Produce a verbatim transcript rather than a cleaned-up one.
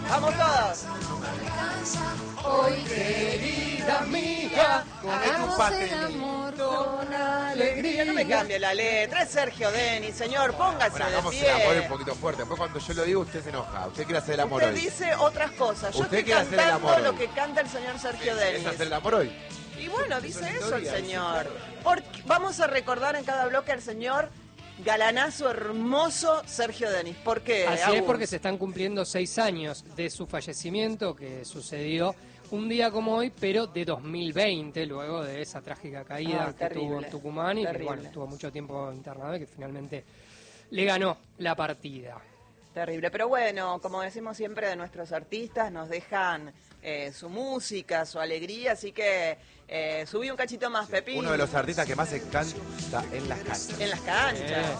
Vamos todos. Hoy, querida amiga, hagamos el amor con alegría. No me cambie la letra, es Sergio Denis, señor, póngase Bueno, de hagamos pie. el amor un poquito fuerte. Después cuando yo lo digo, usted se enoja. Usted quiere hacer el amor Usted hoy. dice otras cosas. Yo Usted estoy quiere hacer el cantando amor lo hoy. que canta el señor Sergio ¿Es Denis. hacer el amor hoy? Y bueno, dice Eso es eso el historia, señor. Porque vamos a recordar en cada bloque al señor galanazo hermoso Sergio Denis. ¿Por qué? Así Agus? es, porque se están cumpliendo seis años de su fallecimiento, que sucedió un día como hoy, pero de dos mil veinte, luego de esa trágica caída Ah, que terrible, tuvo en Tucumán y que terrible. bueno, estuvo mucho tiempo internado y que finalmente le ganó la partida. Terrible, pero bueno, como decimos siempre de nuestros artistas, nos dejan eh, su música, su alegría, así que eh, subí un cachito más, Pepín. Uno de los artistas que más se canta en las calles. En las canchas. Eh.